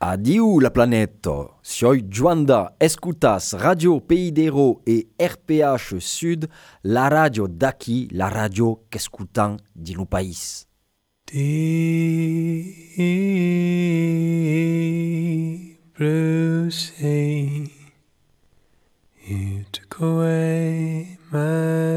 Adieu la planète. Soy Juanda, escutas Radio Pays d'Héros et RPH Sud, la radio d'aquí, la radio qu'escutan de no país. Deep blue sea, you took away my